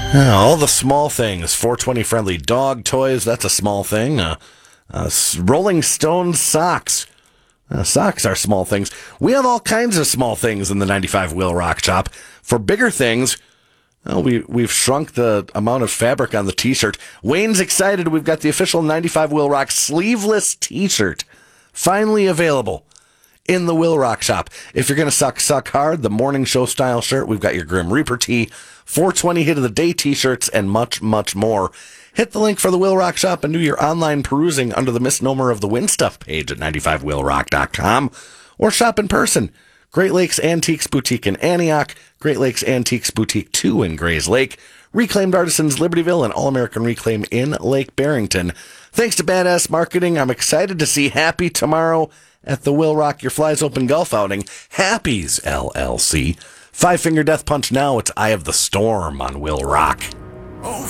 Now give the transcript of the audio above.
Yeah, all the small things. 420 friendly dog toys, that's a small thing. Rolling Stone socks. Socks are small things. We have all kinds of small things in the 95 Wheel Rock Shop. For bigger things, we've shrunk the amount of fabric on the t-shirt. Wayne's excited. We've got the official 95 Wheel Rock sleeveless t-shirt finally available in the Wheel Rock Shop. If you're going to suck hard, the morning show style shirt, we've got your Grim Reaper tee, 420 hit of the day t-shirts, and much, much more. Hit the link for the Wheel Rock Shop and do your online perusing under the misnomer of the Win Stuff page at 95wheelrock.com, or shop in person. Great Lakes Antiques Boutique in Antioch, Great Lakes Antiques Boutique 2 in Grays Lake, Reclaimed Artisans Libertyville, and All American Reclaim in Lake Barrington. Thanks to Badass Marketing, I'm excited to see Happy tomorrow at the Will Rock Your Flies Open Golf Outing. Happy's LLC. Five Finger Death Punch now. It's Eye of the Storm on Will Rock.